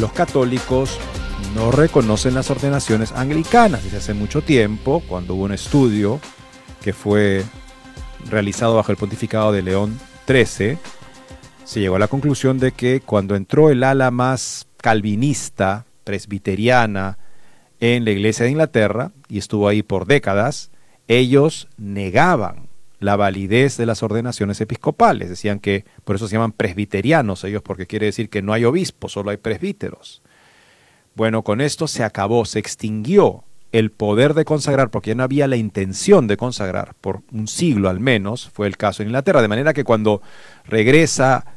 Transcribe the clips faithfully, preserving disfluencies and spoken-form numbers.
los católicos no reconocen las ordenaciones anglicanas. Desde hace mucho tiempo, cuando hubo un estudio que fue realizado bajo el pontificado de León trece, se llegó a la conclusión de que cuando entró el ala más calvinista, presbiteriana, en la Iglesia de Inglaterra, y estuvo ahí por décadas, ellos negaban la validez de las ordenaciones episcopales. Decían que, por eso se llaman presbiterianos ellos, porque quiere decir que no hay obispos, solo hay presbíteros. Bueno, con esto se acabó, se extinguió el poder de consagrar, porque ya no había la intención de consagrar, por un siglo al menos, fue el caso en Inglaterra, de manera que cuando regresa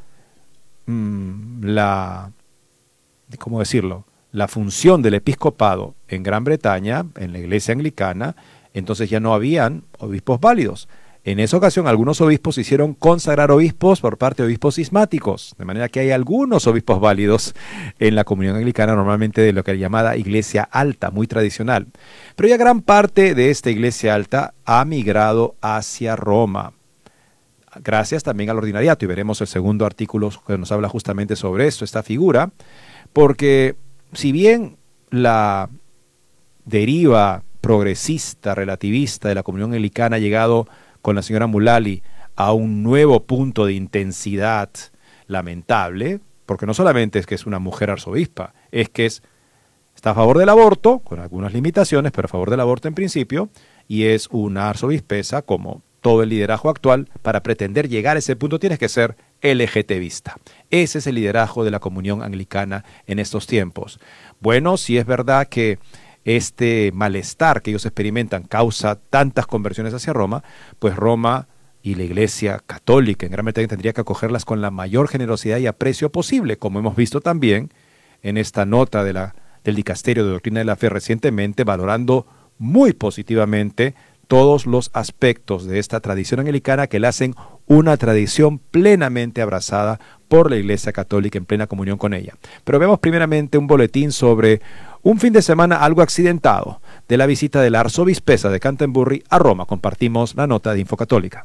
mmm, la, ¿cómo decirlo?, la función del episcopado en Gran Bretaña, en la Iglesia anglicana, entonces ya no habían obispos válidos. En esa ocasión algunos obispos hicieron consagrar obispos por parte de obispos cismáticos, de manera que hay algunos obispos válidos en la comunión anglicana, normalmente de lo que es llamada Iglesia Alta, muy tradicional. Pero ya gran parte de esta Iglesia Alta ha migrado hacia Roma, gracias también al ordinariato, y veremos el segundo artículo que nos habla justamente sobre esto, esta figura, porque si bien la deriva progresista, relativista de la comunión anglicana ha llegado con la señora Mullally a un nuevo punto de intensidad lamentable, porque no solamente es que es una mujer arzobispa, es que es, está a favor del aborto, con algunas limitaciones, pero a favor del aborto en principio, y es una arzobispesa, como todo el liderazgo actual, para pretender llegar a ese punto tienes que ser LGTBista. Ese es el liderazgo de la comunión anglicana en estos tiempos. Bueno, si es verdad que este malestar que ellos experimentan causa tantas conversiones hacia Roma, pues Roma y la Iglesia Católica en Gran Bretaña tendría que acogerlas con la mayor generosidad y aprecio posible, como hemos visto también en esta nota de la, del Dicasterio de Doctrina de la Fe recientemente, valorando muy positivamente todos los aspectos de esta tradición anglicana que la hacen una tradición plenamente abrazada por la Iglesia Católica en plena comunión con ella. Pero vemos primeramente un boletín sobre un fin de semana algo accidentado de la visita de la arzobispesa de Canterbury a Roma. Compartimos la nota de Infocatólica.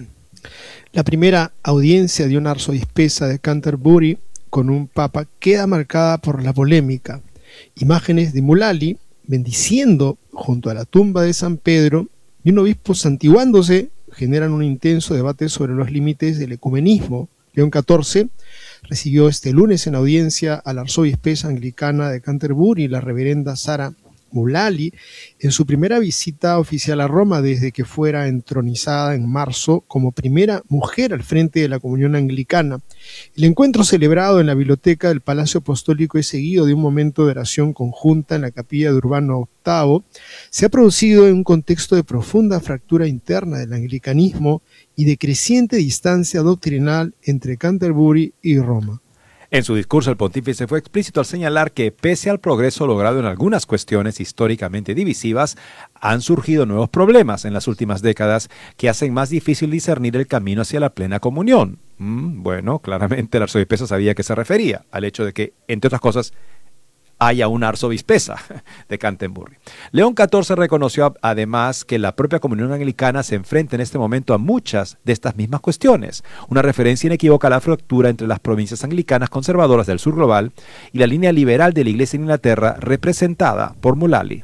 La primera audiencia de una arzobispesa de Canterbury con un papa queda marcada por la polémica. Imágenes de Mullally bendiciendo junto a la tumba de San Pedro y un obispo santiguándose generan un intenso debate sobre los límites del ecumenismo. León catorce recibió este lunes en audiencia a la arzobispesa anglicana de Canterbury, la reverenda Sarah Mullally, en su primera visita oficial a Roma desde que fuera entronizada en marzo como primera mujer al frente de la comunión anglicana. El encuentro celebrado en la biblioteca del Palacio Apostólico y seguido de un momento de oración conjunta en la capilla de Urbano octavo se ha producido en un contexto de profunda fractura interna del anglicanismo y de creciente distancia doctrinal entre Canterbury y Roma. En su discurso, el pontífice fue explícito al señalar que, pese al progreso logrado en algunas cuestiones históricamente divisivas, han surgido nuevos problemas en las últimas décadas que hacen más difícil discernir el camino hacia la plena comunión. Mm, bueno, claramente el arzobispo sabía a qué se refería, al hecho de que, entre otras cosas, haya una arzobispesa de Canterbury. León catorce reconoció además que la propia comunión anglicana se enfrenta en este momento a muchas de estas mismas cuestiones, una referencia inequívoca a la fractura entre las provincias anglicanas conservadoras del sur global y la línea liberal de la Iglesia en Inglaterra representada por Mullally.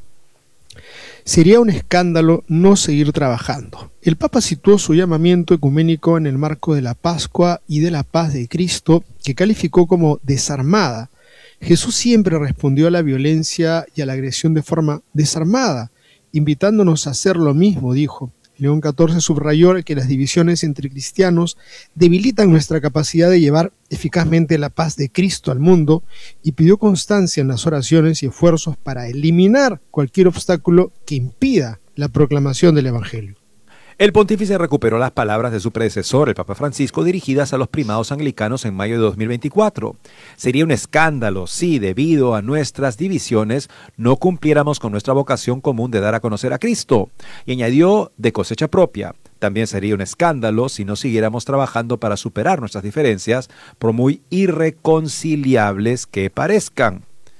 Sería un escándalo no seguir trabajando. El Papa situó su llamamiento ecuménico en el marco de la Pascua y de la paz de Cristo, que calificó como desarmada. Jesús siempre respondió a la violencia y a la agresión de forma desarmada, invitándonos a hacer lo mismo, dijo. León catorce subrayó que las divisiones entre cristianos debilitan nuestra capacidad de llevar eficazmente la paz de Cristo al mundo y pidió constancia en las oraciones y esfuerzos para eliminar cualquier obstáculo que impida la proclamación del Evangelio. El pontífice recuperó las palabras de su predecesor, el Papa Francisco, dirigidas a los primados anglicanos en mayo de dos mil veinticuatro. Sería un escándalo si, debido a nuestras divisiones, no cumpliéramos con nuestra vocación común de dar a conocer a Cristo. Y añadió de cosecha propia. También sería un escándalo si no siguiéramos trabajando para superar nuestras diferencias, por muy irreconciliables que parezcan.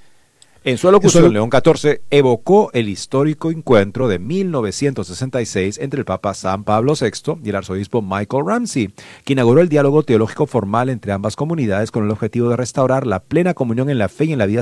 En su alocución, León catorce evocó el histórico encuentro de mil novecientos sesenta y seis entre el Papa San Pablo sexto y el arzobispo Michael Ramsey, que inauguró el diálogo teológico formal entre ambas comunidades con el objetivo de restaurar la plena comunión en la fe y en la vida